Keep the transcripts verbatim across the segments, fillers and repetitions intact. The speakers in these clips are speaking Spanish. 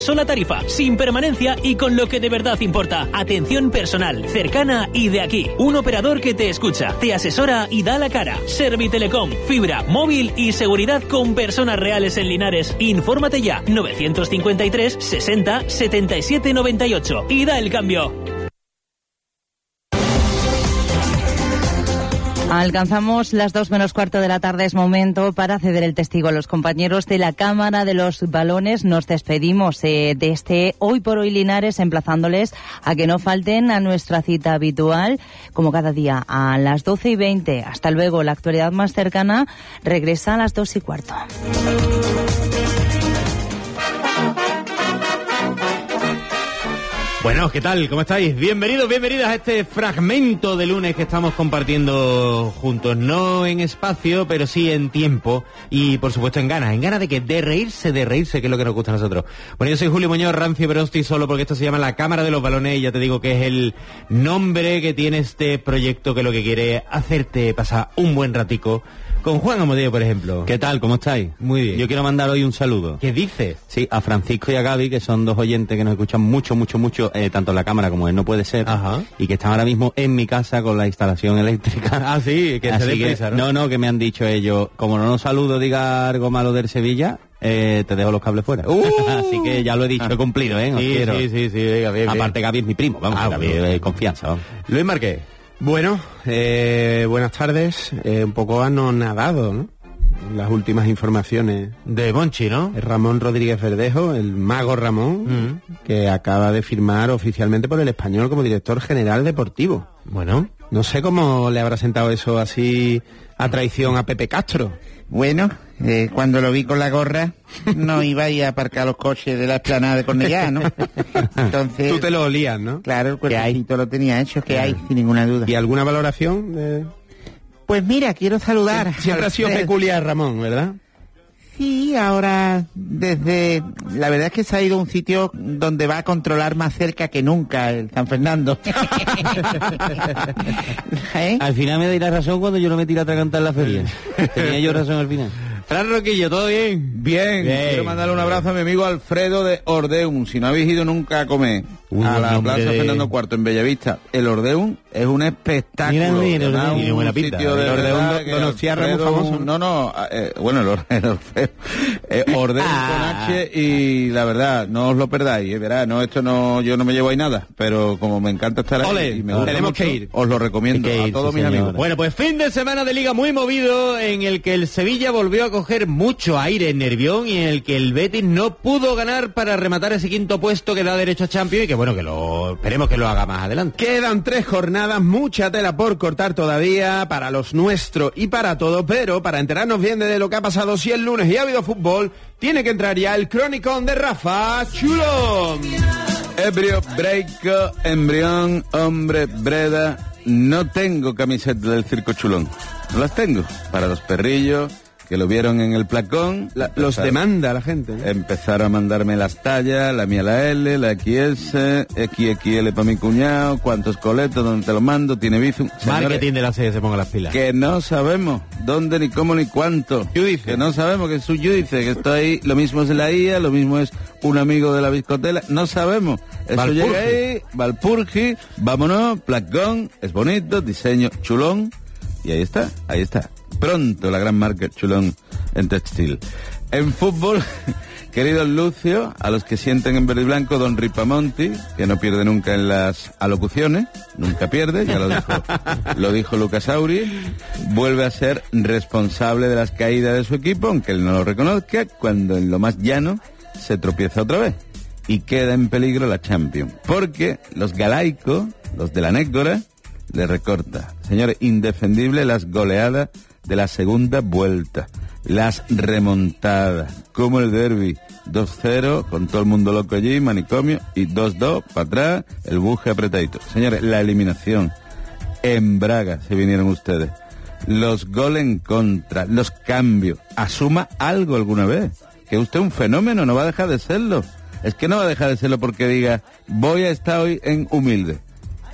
Sola tarifa, sin permanencia y con lo que de verdad importa. Atención personal, cercana y de aquí. Un operador que te escucha, te asesora y da la cara. Servitelecom, fibra, móvil y seguridad con personas reales en Linares. Infórmate ya, novecientos cincuenta y tres, sesenta, setenta y siete, noventa y ocho y da el cambio. Alcanzamos las dos menos cuarto de la tarde. Es momento para ceder el testigo a los compañeros de la Cámara de los Balones. Nos despedimos eh, de este Hoy por Hoy Linares, emplazándoles a que no falten a nuestra cita habitual, como cada día, a las doce y veinte. Hasta luego. La actualidad más cercana regresa a las dos y cuarto. Bueno, ¿qué tal? ¿Cómo estáis? Bienvenidos, bienvenidas a este fragmento de lunes que estamos compartiendo juntos. No en espacio, pero sí en tiempo y, por supuesto, en ganas. En ganas de que de reírse, de reírse, que es lo que nos gusta a nosotros. Bueno, yo soy Julio Muñoz, rancio, pero no estoy solo porque esto se llama La Cámara de los Balones y ya te digo que es el nombre que tiene este proyecto que lo que quiere es hacerte pasar un buen ratico con Juan Amodeo, por ejemplo. ¿Qué tal? ¿Cómo estáis? Muy bien. Yo quiero mandar hoy un saludo. ¿Qué dices? Sí, a Francisco y a Gaby, que son dos oyentes que nos escuchan mucho, mucho, mucho, eh, tanto en la cámara como en No Puede Ser. Ajá. Y que están ahora mismo en mi casa con la instalación eléctrica. Ah, sí, que Así se dé que, prisa, ¿no? No, no, que me han dicho ellos, como no nos saludo, diga algo malo del Sevilla, eh, te dejo los cables fuera. Uh. Así que ya lo he dicho, he cumplido, ¿eh? Os Sí, quiero. sí, sí, sí, venga, bien, Aparte bien. Gaby es mi primo, vamos, Ah, Gaby bueno. es confianza, vamos. Luis Marqués. Bueno, eh, buenas tardes. Eh, un poco anonadado, ¿no? Las últimas informaciones De Monchi, ¿no? Ramón Rodríguez Verdejo, el mago Ramón, Mm. que acaba de firmar oficialmente por el Español como director general deportivo. Bueno. No sé cómo le habrá sentado eso así a traición a Pepe Castro. Bueno, eh, cuando lo vi con la gorra, no iba a ir a aparcar los coches de la explanada de Cornellá, ¿no? Entonces, Tú te lo olías, ¿no? claro, el cuerpecito lo tenía hecho, que hay, sin ninguna duda. ¿Y alguna valoración? de- Pues mira, quiero saludar. Siempre a ha sido usted. peculiar Ramón, ¿verdad? Sí, ahora desde... La verdad es que se ha ido a un sitio donde va a controlar más cerca que nunca el San Fernando. ¿Eh? Al final me dirás razón cuando yo no me tiré a cantar en la feria. Tenía yo razón al final. Fran Roquillo, ¿todo bien? Bien, Bien. quiero mandarle un abrazo a mi amigo Alfredo de Ordeum. Si no habéis ido nunca a comer Uy, a la nombre Plaza de- Fernando cuarto en Bellavista, el Ordeum es un espectáculo. Mira, mira, el Además, Ordeum tiene un buena pinta. sitio de El Ordeum verdad do- que donostiarra muy Alfredo, famoso, ¿no? No, no, eh, bueno, el, Or- el Orfeo. Eh, Ordeum con H y la verdad, no os lo perdáis, eh, verá, no, esto no, yo no me llevo ahí nada, pero como me encanta estar ahí Ole, y me gusta tenemos mucho, que ir. os lo recomiendo Hay que a ir, todos sí, mis señor. amigos. Bueno, pues fin de semana de liga muy movido en el que el Sevilla volvió a coger mucho aire en Nervión y en el que el Betis no pudo ganar para rematar ese quinto puesto que da derecho a Champions y que bueno, que lo esperemos que lo haga más adelante. Quedan tres jornadas, mucha tela por cortar todavía para los nuestros y para todo, pero para enterarnos bien de lo que ha pasado si el lunes y ha habido fútbol, tiene que entrar ya el cronicón de Rafa Chulón. Ebrio, break, embrión, hombre, breda. No tengo camiseta del Circo Chulón. No las tengo. Para los perrillos que lo vieron en el placón. La- los empezaron- demanda la gente, ¿no? Empezaron a mandarme las tallas, la mía la L, la X S, X X L para mi cuñado, cuántos coletos, dónde te lo mando, tiene Bizum. Señores, Marketing de la C se ponga las pilas. que no sabemos dónde, ni cómo, ni cuánto. Judice. Que no sabemos que es su Judice, que está ahí, lo mismo es la I A, lo mismo es un amigo de la biscotela, no sabemos. Eso Valpurgi. llega ahí, Valpurgi, vámonos, placón, es bonito, diseño chulón, y ahí está, ahí está. Pronto la gran marca Chulón en textil. En fútbol, querido Lucio, a los que sienten en verde y blanco, don Ripamonti, que no pierde nunca en las alocuciones, nunca pierde, ya lo dijo, lo dijo Lucas Auri, vuelve a ser responsable de las caídas de su equipo, aunque él no lo reconozca, cuando en lo más llano se tropieza otra vez. Y queda en peligro la Champions, porque los galaicos, los de la Nécora, le recorta. Señores, indefendible las goleadas de la segunda vuelta, las remontadas, como el derbi, dos cero, con todo el mundo loco allí, manicomio, y dos dos, para atrás, el buje apretadito. Señores, la eliminación, en Braga se vinieron ustedes, los goles en contra, los cambios, asuma algo alguna vez, que usted es un fenómeno, no va a dejar de serlo, es que no va a dejar de serlo porque diga, voy a estar hoy en humilde.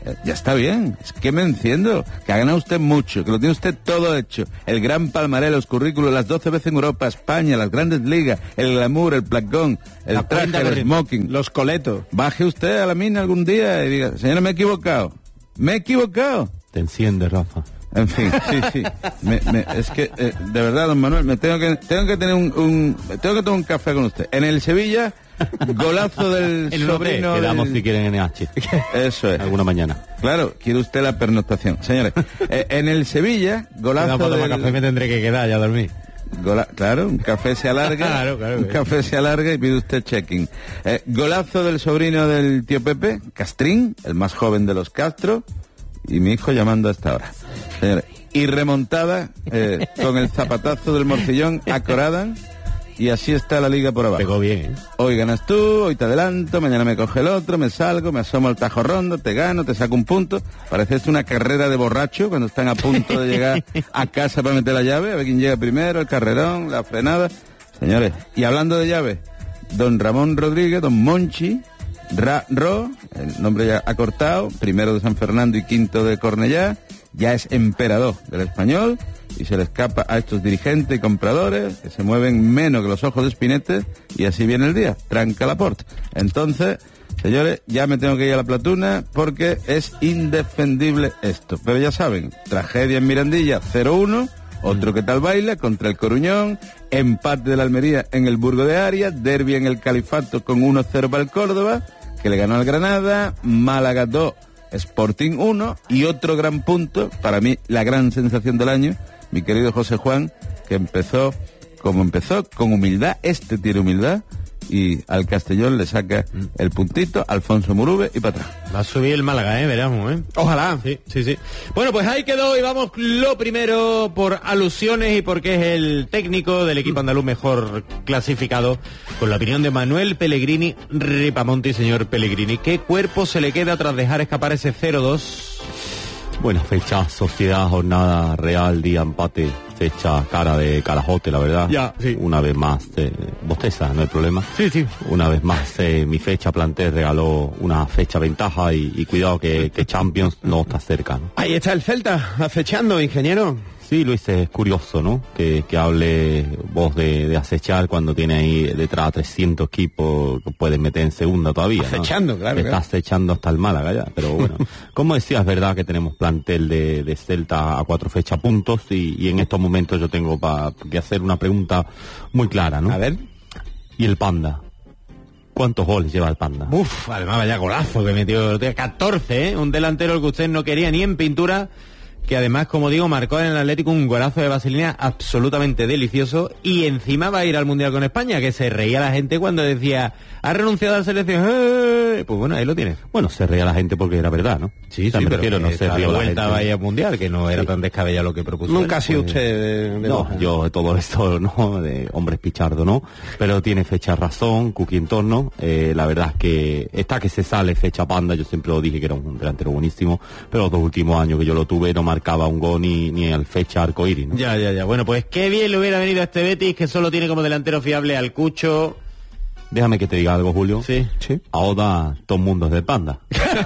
Eh, ya está bien, es que me enciendo, que ha ganado usted mucho, que lo tiene usted todo hecho. El gran palmarés, los currículos, las doce veces en Europa, España, las grandes ligas, el glamour, el placón, el La traje, cuenta el corriente, smoking. los coletos. Baje usted a la mina algún día y diga, señora, me he equivocado. Me he equivocado. Te enciende, Rafa. En fin, sí, sí. Me, me, es que, eh, de verdad, don Manuel, me tengo que, tengo que tener un, un, tengo que tomar un café con usted. En el Sevilla, golazo del En un hotel, sobrino quedamos del- si quieren en H. Eso es. Alguna mañana. Claro, quiere usted la pernoctación. Señores, eh, en el Sevilla, golazo Quedamos para del... tomar café, me tendré que quedar ya a dormir. Gola- Claro, un café se alarga, Claro, claro, un claro. café se alarga y pide usted checking. Eh, golazo del sobrino del tío Pepe, Castrín, el más joven de los Castro, y mi hijo llamando a esta hora. Señores, y remontada eh, con el zapatazo del Morcillón a Coradan, y así está la liga por abajo. Pegó bien, ¿eh? Hoy ganas tú, hoy te adelanto, mañana me coge el otro, me salgo, me asomo al Tajo Rondo, te gano, te saco un punto. Parece esto una carrera de borracho cuando están a punto de llegar a casa para meter la llave, a ver quién llega primero, el carrerón, la frenada. Señores, y hablando de llave, don Ramón Rodríguez, don Monchi, Ra, Ro, el nombre ya acortado, primero de San Fernando y quinto de Cornellá, ya es emperador del Español y se le escapa a estos dirigentes y compradores que se mueven menos que los ojos de Spinete y así viene el día, tranca la porta. Entonces, señores, ya me tengo que ir a la platuna porque es indefendible esto. Pero ya saben, tragedia en Mirandilla, cero uno, otro que tal baila contra el Coruñón, empate de la Almería en el Burgo de Arias, derbi en el Califato con uno cero para el Córdoba, que le ganó al Granada, Málaga dos, Sporting uno, y otro gran punto, para mí la gran sensación del año, mi querido José Juan, que empezó como empezó, con humildad, este tiene humildad, y al Castellón le saca el puntito, Alfonso Murube y para atrás. Va a subir el Málaga, ¿eh? Veremos, ¿eh? Ojalá. Sí, sí, sí. Bueno, pues ahí quedó y vamos lo primero por alusiones y porque es el técnico del equipo andaluz mejor clasificado, con la opinión de Manuel Pellegrini Ripamonti. Señor Pellegrini, ¿qué cuerpo se le queda tras dejar escapar ese cero dos? Buena fecha, sociedad, jornada real, día, empate, fecha, cara de carajote, la verdad. Ya, sí. Una vez más, eh, bosteza, no hay problema. Sí, sí. Una vez más, eh, mi fecha plantel regaló una fecha ventaja y, y cuidado que, que Champions no está cerca, ¿no? Ahí está el Celta, acechando, ingeniero. Sí, Luis, es curioso, ¿no? Que, que hable vos de, de acechar cuando tiene ahí detrás trescientos equipos que pueden meter en segunda todavía, ¿no? Acechando, claro, Está claro. acechando hasta el Málaga ya, pero bueno. Como decías, es verdad que tenemos plantel de, de Celta a cuatro fechas puntos y, y en estos momentos yo tengo pa, que hacer una pregunta muy clara, ¿no? A ver. ¿Y el Panda? ¿Cuántos goles lleva el Panda? Uf, además vaya golazo que metió, catorce, ¿eh? Un delantero que usted no quería ni en pintura, que además, como digo, marcó en el Atlético un golazo de vaselina absolutamente delicioso y encima va a ir al Mundial con España, que se reía la gente cuando decía, ha renunciado a la selección. ¡Eh! Pues bueno, ahí lo tienes. Bueno, se reía la gente porque era verdad, ¿no? Sí, O sea, sí, me pero refiero, que no se está de rió la vuelta gente. vaya al Mundial, que no era Sí. tan descabellado lo que propuso. Nunca ha él. sido Pues, usted de, de No, Boca. yo de todo esto, no, de hombres pichardo, no, pero tiene fecha razón, Cuqui en torno, eh, la verdad es que está que se sale fecha Panda, yo siempre lo dije que era un delantero buenísimo, pero los dos últimos años que yo lo tuve no marcaba un gol ni, ni al fecha arcoíris, ¿no? Ya, ya, ya. Bueno, pues qué bien le hubiera venido a este Betis, que solo tiene como delantero fiable al Cucho. Déjame que te diga algo, Julio. Sí, sí. Ahora todo el mundo es del Panda.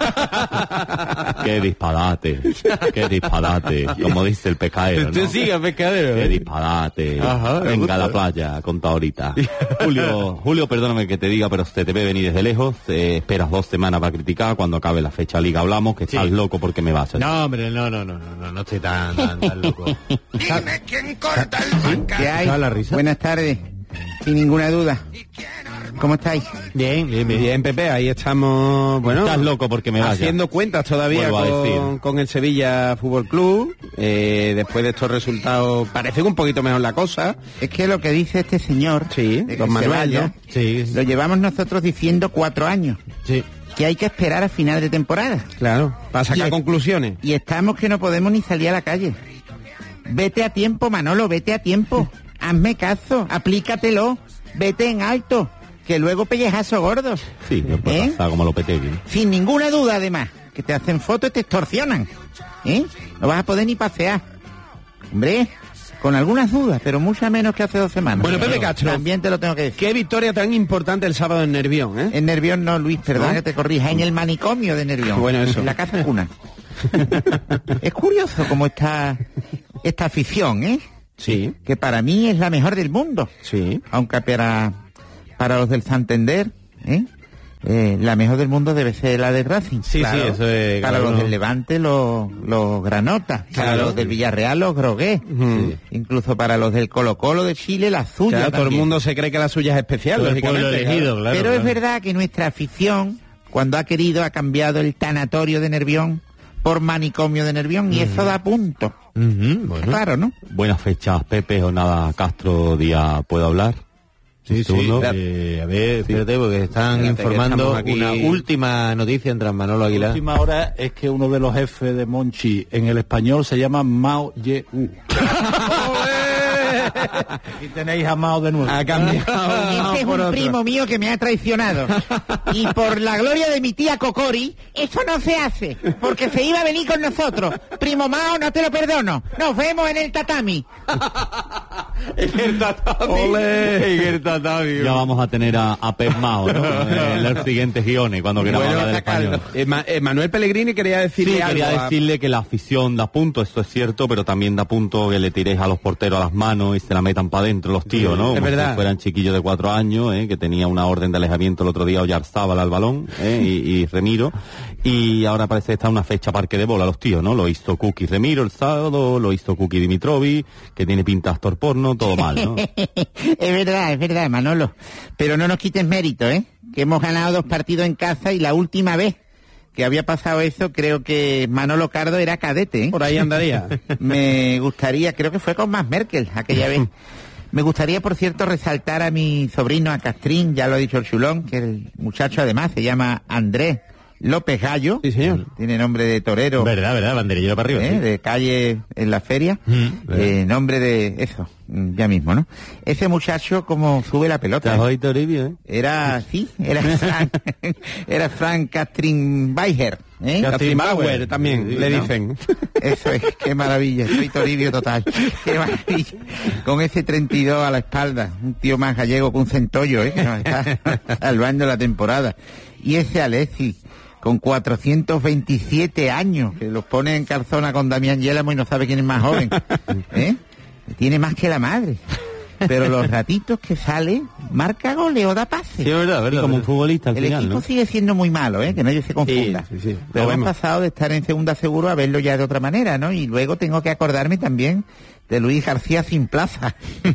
Qué disparate, qué disparate, como dice el pescadero, ¿no? Usted siga, pescadero. Qué disparate. Ajá, me Venga gusta. a la playa, conta ahorita. Julio, Julio, perdóname que te diga, pero se te ve venir desde lejos. Eh, esperas dos semanas para criticar. Cuando acabe la fecha Liga hablamos, que Sí. estás loco porque me vas a... No, hombre, no, no, no, no, no, no estoy tan, tan, tan loco. Dime quién corta el banca. ¿Qué hay? ¿Escuchaba la risa? Buenas tardes. Sin ninguna duda. ¿Cómo estáis? Bien, bien, bien. Bien, Pepe, ahí estamos, bueno, Estás loco porque me vaya. haciendo cuentas todavía Vuelvo a decir. con, con el Sevilla Fútbol Club. Eh, después de estos resultados, parece un poquito mejor la cosa. Es que lo que dice este señor, Sí, de que don se Manuel, vaya, ¿no? Sí, lo llevamos nosotros diciendo cuatro años, sí, que hay que esperar a final de temporada. Claro, para sacar Y- conclusiones. Y estamos que no podemos ni salir a la calle. Vete a tiempo, Manolo, vete a tiempo. Hazme caso, aplícatelo, vete en alto, que luego pellejazo gordos. Sí, me puede ¿Eh? pasar como Lopetegui, ¿no? Sin ninguna duda, además, que te hacen fotos y te extorsionan. ¿Eh? No vas a poder ni pasear. Hombre, Con algunas dudas, pero muchas menos que hace dos semanas. Bueno, Pepe Castro, también te lo tengo que decir. Qué victoria tan importante el sábado en Nervión, ¿eh? En Nervión no, Luis, perdón ¿No? que te corrija, en el manicomio de Nervión. Bueno, eso. En la casa cuna. Es curioso cómo está esta afición, ¿eh? Sí. Que para mí es la mejor del mundo. Sí. Aunque para, para los del Santander, ¿eh? Eh, la mejor del mundo debe ser la del Racing. Sí, Claro. sí, eso es... Para cada los uno. del Levante, los, los Granotas. Para Claro. los del Villarreal, los Grogués. Ujú. Incluso para los del Colo Colo de Chile, la suya. Claro, todo el también. mundo se cree que la suya es especial, Todo el lógicamente. pueblo elegido, claro. claro. Pero es claro. verdad que nuestra afición, cuando ha querido, ha cambiado el tanatorio de Nervión por manicomio de Nervión, y eso da punto. Ujú, bueno. Claro, ¿no? Buenas fechas, Pepe, o nada, Castro, día, ¿puedo hablar? Sí, sí, Segundo. eh, a ver, espérate, porque están Espérate, que informando estamos aquí. una última noticia entre Manolo La Aguilar. última hora es que uno de los jefes de Monchi en el español se llama Mao Ye-u. Aquí tenéis a Mao de nuevo. Ha cambiado. Este es por un otro. primo mío que me ha traicionado. Y por la gloria de mi tía Cocori, eso no se hace, porque se iba a venir con nosotros. Primo Mao, no te lo perdono. Nos vemos en el tatami. el tatami. Ole. el tatami. Ya vamos a tener a, a Pep Mao, ¿no? En los siguientes guiones, cuando queramos Bueno, hablar del está calmo. español. Eh, Ma- eh, Manuel Pellegrini quería decirle Sí, algo. quería a- decirle que la afición da punto, esto es cierto, pero también da punto que le tiréis a los porteros a las manos y se la metan para adentro los tíos, ¿no? es Como verdad. si fueran chiquillos de cuatro años, ¿eh? Que tenía una orden de alejamiento el otro día, Oyarzábal al balón, ¿eh? y, y Remiro, y ahora parece que está una fecha parque de bola los tíos, ¿no? Lo hizo Kuki Remiro el sábado, lo hizo Kuki Dimitrovic, que tiene pinta de actor porno, todo mal, ¿no? Es verdad, es verdad, Manolo. Pero no nos quites mérito, ¿eh? Que hemos ganado dos partidos en casa y la última vez que había pasado eso, creo que Manolo Cardo era cadete, ¿eh? Por ahí andaría. Me gustaría, creo que fue con Max Merkel aquella vez. Me gustaría, por cierto, resaltar a mi sobrino, a Castrín, ya lo ha dicho el chulón, que el muchacho además se llama Andrés López Gallo. Sí, señor. Tiene nombre de torero. Verdad, verdad, banderillero para arriba. ¿eh? sí. De calle en la feria, Mm, eh, nombre de eso, mm, ya mismo, ¿no? Ese muchacho como sube la pelota. ¿Te has ¿eh? oído, Toribio, eh? Era, sí, era Frank, era Frank Castrin Weiher, ¿eh? Catherine Bauer también, Sí, le ¿no? dicen. Eso es, qué maravilla, soy Toribio total, qué maravilla. Con ese treinta y dos a la espalda, un tío más gallego que un centollo, ¿eh? Que nos está salvando la temporada. Y ese Alexis, con cuatrocientos veintisiete años, que los pone en calzona con Damián Yélamo y no sabe quién es más joven, ¿eh? Tiene más que la madre. Pero los ratitos que sale, marca goles o da pases. Sí, es verdad, verdad. Como un verdad. futbolista al El final, equipo ¿no? sigue siendo muy malo, ¿eh? Que nadie se confunda. Sí, sí, sí. Pero Lo hemos vemos. pasado de estar en segunda seguro a verlo ya de otra manera, ¿no? Y luego tengo que acordarme también de Luis García Sin Plaza.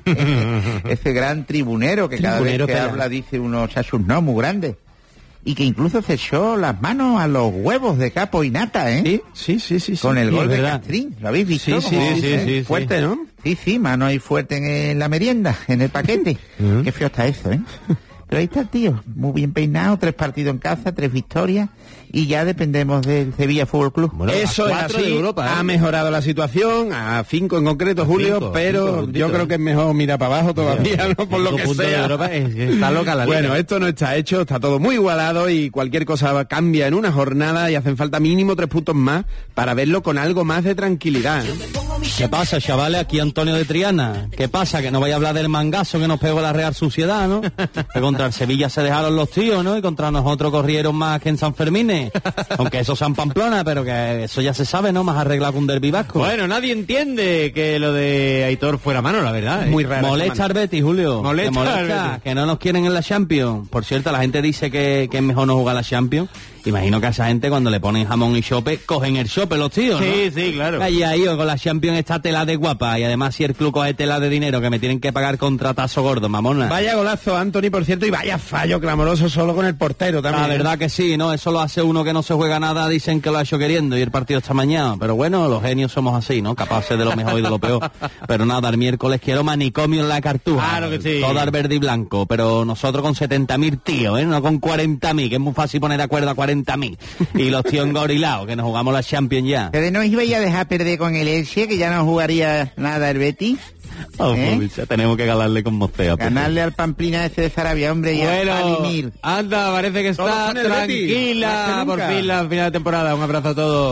Ese gran tribunero que cada Tribunero vez que pela. habla dice unos chachus no muy grandes. Y que incluso se echó las manos a los huevos de capo y nata, ¿eh? Sí, sí, sí, sí. Con sí. el Sí, gol es de verdad. Castrín. ¿Lo habéis visto? Sí, sí, Como- sí, sí, ¿eh? sí. Fuerte, ¿no? Sí, sí, mano ahí fuerte en, en la merienda, en el paquete. Qué feo está eso, ¿eh? Pero ahí está el tío, muy bien peinado, tres partidos en casa, tres victorias, y ya dependemos del Sevilla Fútbol Club. Bueno, Eso a es cuatro así, de Europa, ¿eh? ha mejorado la situación, a cinco en concreto, Julio, cinco, pero cinco yo puntitos, creo ¿eh? que es mejor mirar para abajo todavía, ¿no? Por lo Cinco que puntos de sea. Europa, es que está loca la liga. Bueno, esto no está hecho, está todo muy igualado y cualquier cosa cambia en una jornada y hacen falta mínimo tres puntos más para verlo con algo más de tranquilidad, ¿no? ¿Qué pasa, chavales? Aquí Antonio de Triana. ¿Qué pasa? Que no vaya a hablar del mangazo que nos pegó la Real Sociedad, ¿no? Que contra el Sevilla se dejaron los tíos, ¿no? Y contra nosotros corrieron más que en San Fermín. Aunque eso sea en Pamplona, pero que eso ya se sabe, ¿no? Más arreglado que un derbi vasco. Bueno, nadie entiende que lo de Aitor fuera mano, la verdad. ¿eh? Muy raro. Molesta al Betis, Julio. Molesta Que molesta, al Betis. que no nos quieren en la Champions. Por cierto, la gente dice que, que es mejor no jugar la Champions. Imagino que a esa gente cuando le ponen jamón y chope, cogen el chope los tíos, ¿no? Sí, sí, claro. Ahí, ahí, o con la Champions está tela de guapa. Y además si el club coge tela de dinero que me tienen que pagar contratazo gordo, mamona. Vaya golazo, Anthony, por cierto, y vaya fallo clamoroso solo con el portero también. La verdad que sí, ¿no? Eso lo hace uno que no se juega nada, dicen que lo ha hecho queriendo y el partido está mañana. Pero bueno, los genios somos así, ¿no? Capaces de lo mejor y de lo peor. Pero nada, el miércoles quiero manicomio en la Cartuja. Claro que sí. Todo al verde y blanco, pero nosotros con setenta mil tíos, ¿eh? No con cuarenta mil, que es muy fácil poner de acuerdo a cuarenta mil. Y los tíos engorilados, que nos jugamos la Champions ya. Pero no ibais a dejar perder con el Elche, que ya no jugaría nada el Betis. Oh, ¿Eh? pues, ya tenemos que ganarle con mostea. pues. Ganarle al Pamplina ese de Sarabia, hombre, y a Bueno, Vladimir. anda, parece que Todos está con el Betis, más tranquila que por nunca. fin la final de temporada. Un abrazo a todos.